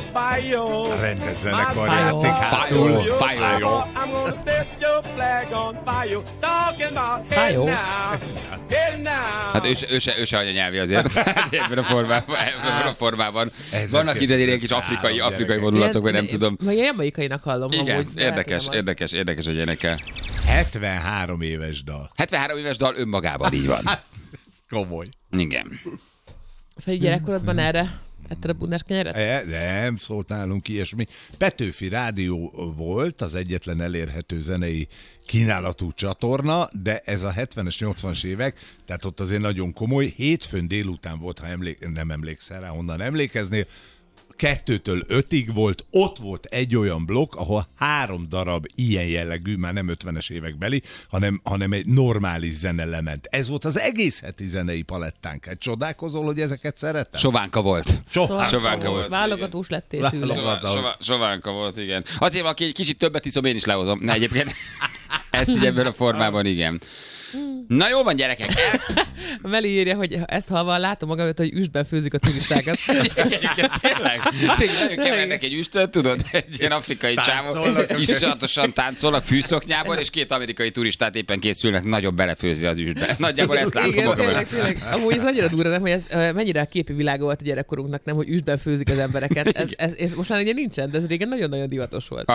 Rendezzenek a játszik hátul. Fájó. Hát ő se anyanyelvi azért. Ebben a formában. Vannak ide ilyen kis afrikai vonulatok, vagy nem tudom. Vagy jamaikainak hallom. Igen, amúgy, érdekes, hogy énekel. 73 éves dal. 73 éves dal önmagában így van. Ez komoly. Igen. Feli, gyerekkorodban erre etted a bundás kenyeret? Nem szólt nálunk ilyesmi. Petőfi Rádió volt az egyetlen elérhető zenei kínálatú csatorna, de ez a 70-es, 80-as évek, tehát ott azért nagyon komoly. Hétfőn délután volt, ha nem emlékszel rá, honnan emlékeznél, 2-től 5-ig volt, ott volt egy olyan blokk, ahol 3 darab ilyen jellegű, már nem 50-es évekbeli, hanem egy normális zene lement. Ez volt az egész heti zenei palettánk. Hát csodálkozol, hogy ezeket szerettem? Sovánka volt. Sovánka volt. Válogatós lettél tőle. Sovánka volt, igen. Azért, aki egy kicsit többet iszom, én is lehozom. Ne, egyébként ezt így ebben a formában, igen. Na jó van, gyerekek. Meli írja, hogy ezt hallva látom magam, hogy üstben főzik a turistákat. Tényleg nagyon kevernek egy üstöt, tudod? Egy ilyen afrikai csávok iszonyatosan táncolnak fűszoknyában, és 2 amerikai turistát éppen készülnek nagyon belefőzni az üstbe. Nagyjából ezt látom magam. Tényleg. Amúgy ez annyira durva, nem, hogy ez mennyire a képi világa volt a gyerekkorunknak, nem, hogy üstben főzik az embereket. Ez most már ugye nincsen, de ez régen nagyon-nagyon divatos volt.